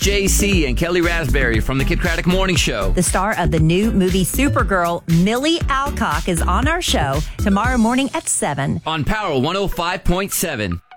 JC and Kelly Raspberry from the Kid Craddock Morning Show. The star of the new movie Supergirl, Millie Alcock, is on our show tomorrow morning at 7. On Power 105.7.